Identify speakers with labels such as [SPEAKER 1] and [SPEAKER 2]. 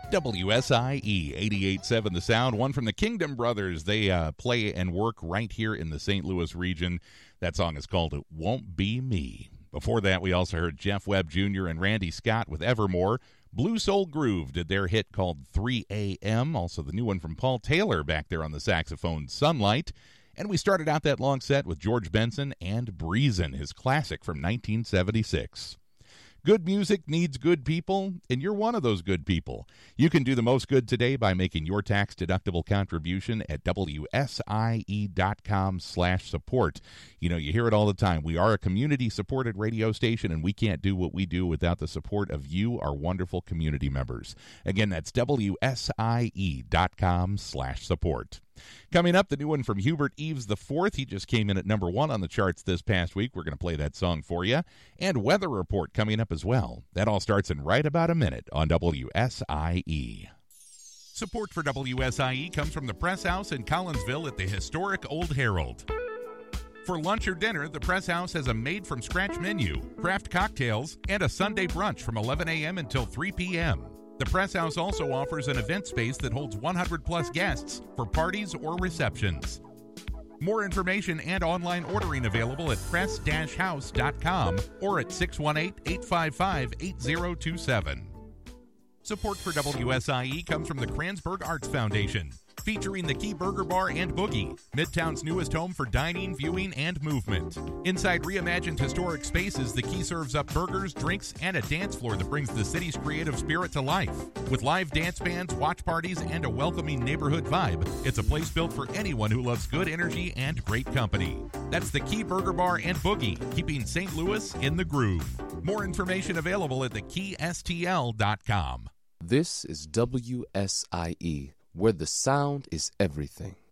[SPEAKER 1] WSIE 88.7 The Sound, one from the Kingdom Brothers. They play and work right here in the St. Louis region. That song is called It Won't Be Me. Before that, we also heard Jeff Webb Jr. and Randy Scott with Evermore. Blue Soul Groove did their hit called 3 a.m. Also the new one from Paul Taylor back there on the saxophone, Sunlight. And we started out that long set with George Benson and Breezin', his classic from 1976. Good music needs good people, and you're one of those good people. You can do the most good today by making your tax-deductible contribution at WSIE.com/support. You know, you hear it all the time. We are a community-supported radio station, and we can't do what we do without the support of you, our wonderful community members. Again, that's WSIE.com/support. Coming up, the new one from Hubert Eves IV. He just came in at number 1 on the charts this past week. We're going to play that song for you. And Weather Report coming up as well. That all starts in right about a minute on WSIE. Support for WSIE comes from the Press House in Collinsville at the historic Old Herald. For lunch or dinner, the Press House has a made-from-scratch menu, craft cocktails, and a Sunday brunch from 11 a.m. until 3 p.m. The Press House also offers an event space that holds 100-plus guests for parties or receptions. More information and online ordering available at press-house.com or at 618-855-8027. Support for WSIE comes from the Kranzberg Arts Foundation, featuring the Key Burger Bar and Boogie, Midtown's newest home for dining, viewing, and movement. Inside reimagined historic spaces, the Key serves up burgers, drinks, and a dance floor that brings the city's creative spirit to life. With live dance bands, watch parties, and a welcoming neighborhood vibe, it's a place built for anyone who loves good energy and great company. That's the Key Burger Bar and Boogie, keeping St. Louis in the groove. More information available at thekeystl.com.
[SPEAKER 2] This is WSIE, where the sound is everything.